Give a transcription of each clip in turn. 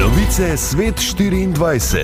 Novice Svet 24.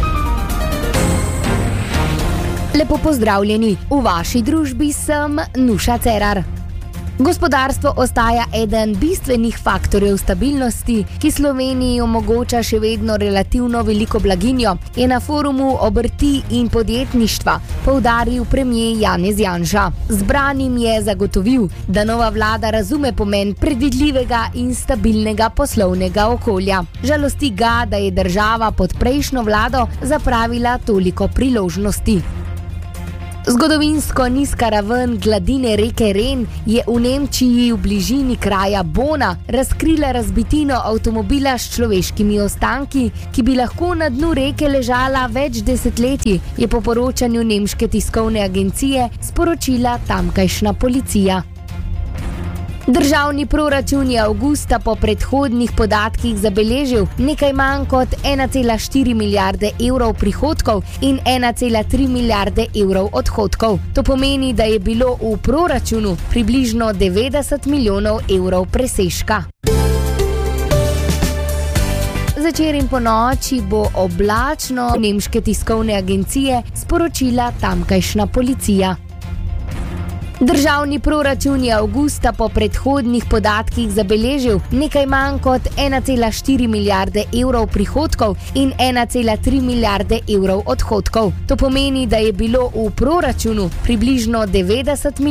Lepo pozdravljeni, v vaši družbi sem Nuša Cerar. Gospodarstvo ostaja eden bistvenih faktorjev stabilnosti, ki Sloveniji omogoča še vedno relativno veliko blaginjo, je na forumu obrti in podjetništva poudaril premier Janez Janša. Zbranim je zagotovil, da nova vlada razume pomen predvidljivega in stabilnega poslovnega okolja. Žalosti ga, da je država pod prejšnjo vlado zapravila toliko priložnosti. Zgodovinsko nizka raven gladine reke Ren je v Nemčiji v bližini kraja Bona razkrila razbitino avtomobila s človeškimi ostanki, ki bi lahko na dnu reke ležala več desetletij, je po poročanju nemške tiskovne agencije sporočila tamkajšnja policija. Državni proračun je avgusta po predhodnih podatkih zabeležil nekaj manj kot 1,4 milijarde evrov prihodkov in 1,3 milijarde evrov odhodkov. To pomeni, da je bilo v proračunu približno 90 milijonov evrov presežka. Zvečer in ponoči bo oblačno, nemške tiskovne agencije sporočila tamkajšnja policija. Državni proračun je avgusta po predhodnih podatkih zabeležil nekaj manj kot 1,4 milijarde evrov prihodkov in 1,3 milijarde evrov odhodkov. To pomeni, da je bilo v proračunu približno 90 milijonov